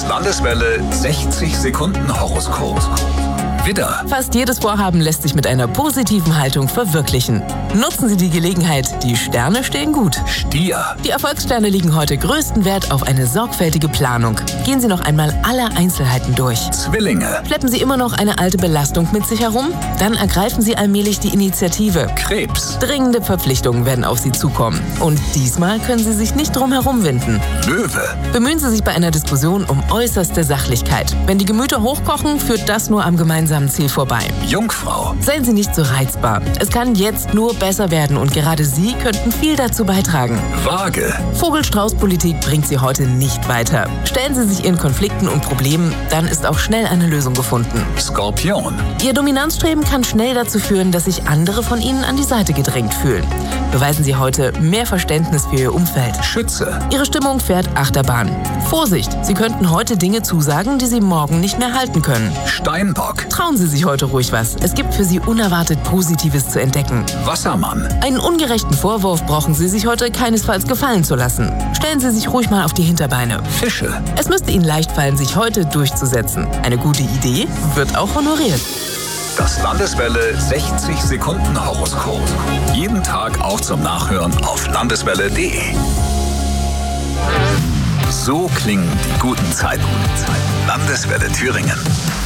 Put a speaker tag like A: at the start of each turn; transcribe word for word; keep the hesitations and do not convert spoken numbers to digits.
A: Das Landeswelle sechzig Sekunden Horoskop. Widder.
B: Fast jedes Vorhaben lässt sich mit einer positiven Haltung verwirklichen. Nutzen Sie die Gelegenheit, die Sterne stehen gut.
A: Stier.
B: Die Erfolgssterne legen heute größten Wert auf eine sorgfältige Planung. Gehen Sie noch einmal alle Einzelheiten durch.
A: Zwillinge.
B: Schleppen Sie immer noch eine alte Belastung mit sich herum? Dann ergreifen Sie allmählich die Initiative.
A: Krebs.
B: Dringende Verpflichtungen werden auf Sie zukommen. Und diesmal können Sie sich nicht drum herum winden.
A: Löwe.
B: Bemühen Sie sich bei einer Diskussion um äußerste Sachlichkeit. Wenn die Gemüter hochkochen, führt das nur am gemeinsamen Ziel vorbei.
A: Jungfrau.
B: Seien Sie nicht so reizbar. Es kann jetzt nur besser werden und gerade Sie könnten viel dazu beitragen.
A: Waage.
B: Vogel-Strauß-Politik bringt Sie heute nicht weiter. Stellen Sie sich Ihren Konflikten und Problemen, dann ist auch schnell eine Lösung gefunden.
A: Skorpion.
B: Ihr Dominanzstreben kann schnell dazu führen, dass sich andere von Ihnen an die Seite gedrängt fühlen. Beweisen Sie heute mehr Verständnis für Ihr Umfeld.
A: Schütze.
B: Ihre Stimmung fährt Achterbahn. Vorsicht, Sie könnten heute Dinge zusagen, die Sie morgen nicht mehr halten können.
A: Steinbock.
B: Trauen Sie sich heute ruhig was. Es gibt für Sie unerwartet Positives zu entdecken.
A: Wassermann.
B: Einen ungerechten Vorwurf brauchen Sie sich heute keinesfalls gefallen zu lassen. Stellen Sie sich ruhig mal auf die Hinterbeine.
A: Fische.
B: Es müsste Ihnen leicht fallen, sich heute durchzusetzen. Eine gute Idee wird auch honoriert.
A: Das Landeswelle sechzig Sekunden Horoskop. Jeden Tag auch zum Nachhören auf landeswelle punkt de. So klingen die guten Zeiten. Landeswelle Thüringen.